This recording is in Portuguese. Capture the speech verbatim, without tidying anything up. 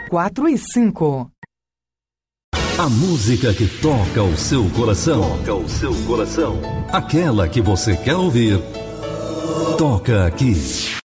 quatro e cinco. A música que toca o seu coração. Toca o seu coração. Aquela que você quer ouvir. Toca aqui.